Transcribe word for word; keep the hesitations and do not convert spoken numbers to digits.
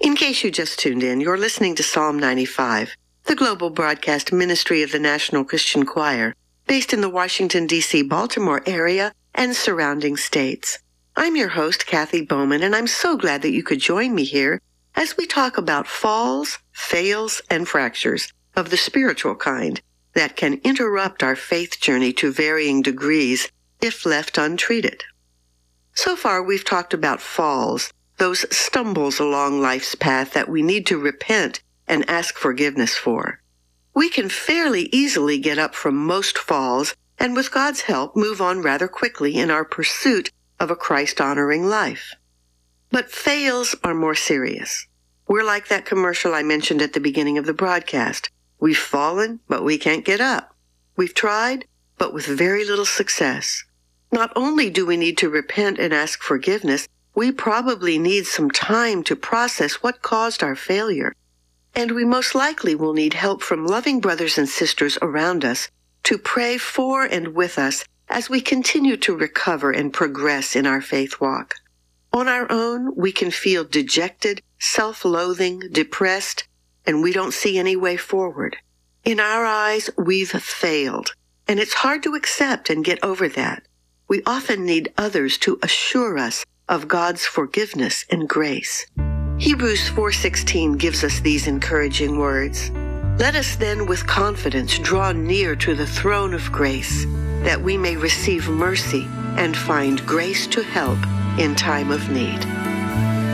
In case you just tuned in, you're listening to Psalm ninety-five, the global broadcast ministry of the National Christian Choir, based in the Washington, D C Baltimore area and surrounding states. I'm your host, Kathy Bowman, and I'm so glad that you could join me here as we talk about falls, fails, and fractures of the spiritual kind that can interrupt our faith journey to varying degrees if left untreated. So far, we've talked about falls, those stumbles along life's path that we need to repent and ask forgiveness for. We can fairly easily get up from most falls and with God's help move on rather quickly in our pursuit of a Christ-honoring life. But fails are more serious. We're like that commercial I mentioned at the beginning of the broadcast. We've fallen, but we can't get up. We've tried, but with very little success. Not only do we need to repent and ask forgiveness, we probably need some time to process what caused our failure. And we most likely will need help from loving brothers and sisters around us to pray for and with us as we continue to recover and progress in our faith walk. On our own, we can feel dejected, self-loathing, depressed, and we don't see any way forward. In our eyes, we've failed, and it's hard to accept and get over that. We often need others to assure us of God's forgiveness and grace. Hebrews four sixteen gives us these encouraging words. Let us then with confidence draw near to the throne of grace, that we may receive mercy and find grace to help in time of need.